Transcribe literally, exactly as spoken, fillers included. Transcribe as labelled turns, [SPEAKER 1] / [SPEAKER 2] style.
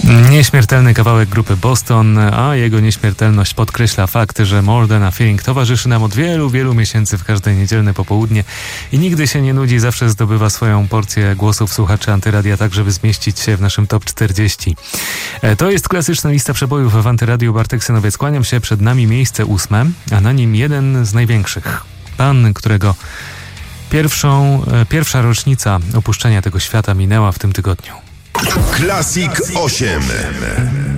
[SPEAKER 1] Nieśmiertelny kawałek grupy Boston, a jego nieśmiertelność podkreśla fakt, że More Than a Feeling towarzyszy nam od wielu, wielu miesięcy w każde niedzielne popołudnie i nigdy się nie nudzi, zawsze zdobywa swoją porcję głosów słuchaczy Antyradia, tak żeby zmieścić się w naszym top czterdzieści. To jest klasyczna lista przebojów w Antyradiu. Bartek Synowiec, kłaniam się. Przed nami miejsce ósme, a na nim jeden z największych. Pan, którego pierwszą, pierwsza rocznica opuszczenia tego świata minęła w tym tygodniu.
[SPEAKER 2] Classic osiem.